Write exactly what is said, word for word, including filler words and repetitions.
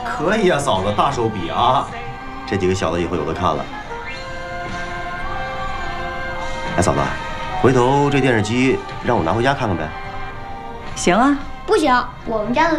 可以啊，嫂子，大手笔啊！这几个小子以后有的看了。哎，嫂子，回头这电视机让我拿回家看看呗。 行啊。 不行，我们家的